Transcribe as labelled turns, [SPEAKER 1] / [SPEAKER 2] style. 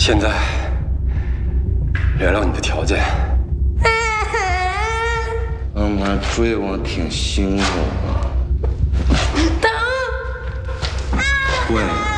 [SPEAKER 1] 现在聊聊你的条件。
[SPEAKER 2] 他妈追我挺辛苦的。
[SPEAKER 3] 疼！
[SPEAKER 2] 会。